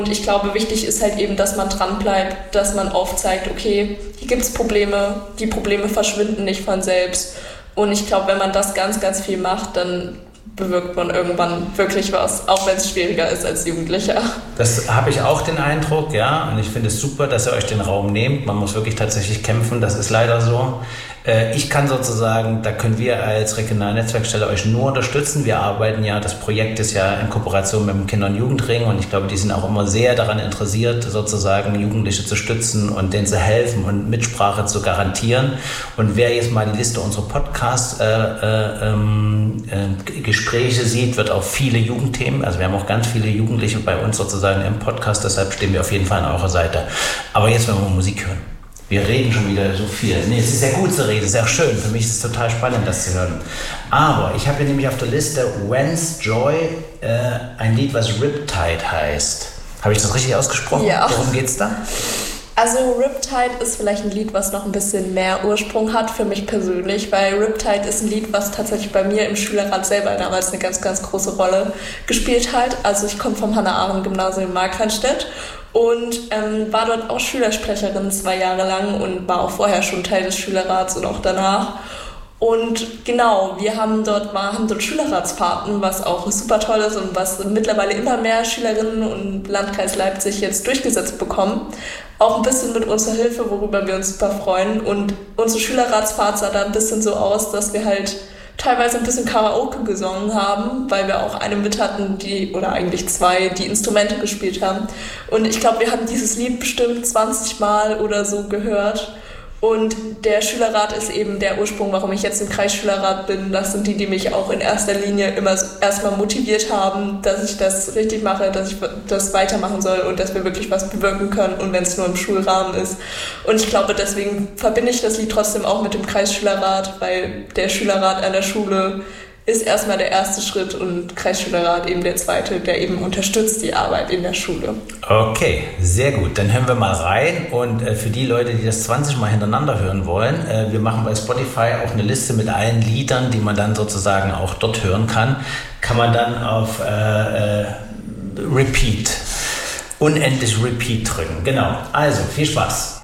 Und ich glaube, wichtig ist halt eben, dass man dran bleibt, dass man aufzeigt, okay, hier gibt es Probleme, die Probleme verschwinden nicht von selbst. Und ich glaube, wenn man das ganz, ganz viel macht, dann bewirkt man irgendwann wirklich was, auch wenn es schwieriger ist als Jugendlicher. Das habe ich auch den Eindruck, ja. Und ich finde es super, dass ihr euch den Raum nehmt. Man muss wirklich tatsächlich kämpfen, das ist leider so. Ich kann sozusagen, da können wir als regionale Netzwerkstelle euch nur unterstützen. Wir arbeiten ja, das Projekt ist ja in Kooperation mit dem Kinder- und Jugendring und ich glaube, die sind auch immer sehr daran interessiert, sozusagen Jugendliche zu stützen und denen zu helfen und Mitsprache zu garantieren. Und wer jetzt mal die Liste unserer Podcast-Gespräche sieht, wird auch viele Jugendthemen, also wir haben auch ganz viele Jugendliche bei uns sozusagen im Podcast, deshalb stehen wir auf jeden Fall an eurer Seite. Aber jetzt wollen wir Musik hören. Wir reden schon wieder so viel. Nee, es ist ja gut zu reden, es ist ja auch schön. Für mich ist es total spannend, das zu hören. Aber ich habe hier nämlich auf der Liste When's Joy, ein Lied, was Riptide heißt. Habe ich das richtig ausgesprochen? Ja. Worum geht's da? Also Riptide ist vielleicht ein Lied, was noch ein bisschen mehr Ursprung hat für mich persönlich, weil Riptide ist ein Lied, was tatsächlich bei mir im Schülerrat selber damals eine ganz, ganz große Rolle gespielt hat. Also ich komme vom Hannah-Arendt-Gymnasium in Markranstädt und war dort auch Schülersprecherin 2 Jahre lang und war auch vorher schon Teil des Schülerrats und auch danach. Und genau, wir haben dort Schülerratsfahrten, was auch super toll ist und was mittlerweile immer mehr Schülerinnen und Landkreis Leipzig jetzt durchgesetzt bekommen. Auch ein bisschen mit unserer Hilfe, worüber wir uns super freuen. Und unsere Schülerratsfahrt sah da ein bisschen so aus, dass wir halt teilweise ein bisschen Karaoke gesungen haben, weil wir auch eine mit hatten, oder eigentlich 2, die Instrumente gespielt haben. Und ich glaube, wir haben dieses Lied bestimmt 20 Mal oder so gehört. Und der Schülerrat ist eben der Ursprung, warum ich jetzt im Kreisschülerrat bin. Das sind die mich auch in erster Linie immer erstmal motiviert haben, dass ich das richtig mache, dass ich das weitermachen soll und dass wir wirklich was bewirken können und wenn es nur im Schulrahmen ist. Und ich glaube, deswegen verbinde ich das Lied trotzdem auch mit dem Kreisschülerrat, weil der Schülerrat an der Schule ist erstmal der erste Schritt und Kreisschülerrat eben der zweite, der eben unterstützt die Arbeit in der Schule. Okay, sehr gut. Dann hören wir mal rein und für die Leute, die das 20 Mal hintereinander hören wollen, wir machen bei Spotify auch eine Liste mit allen Liedern, die man dann sozusagen auch dort hören kann. Kann man dann auf Repeat, unendlich Repeat drücken. Genau, also viel Spaß.